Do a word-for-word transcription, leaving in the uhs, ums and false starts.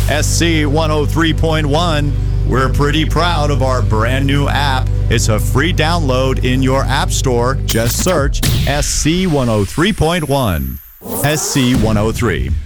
S C one oh three point one. We're pretty proud of our brand new app. It's a free download in your app store. Just search S C one oh three point one. S C one oh three.